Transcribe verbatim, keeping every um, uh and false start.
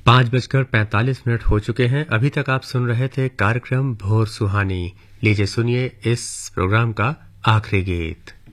पाँच बजकर पैंतालीस मिनट हो चुके हैं। अभी तक आप सुन रहे थे कार्यक्रम भोर सुहानी। लीजिए सुनिए इस प्रोग्राम का आखिरी गीत।